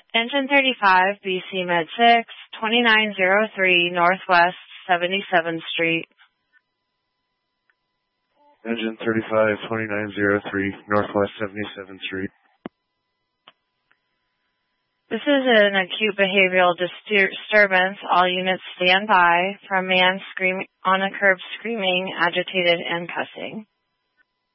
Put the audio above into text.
Engine 35, BC Med 6, 2903 Northwest 77th Street. Engine 35, 2903 Northwest 77th Street. This is an acute behavioral disturbance. All units stand by from man screaming on a curb, screaming, agitated, and cussing.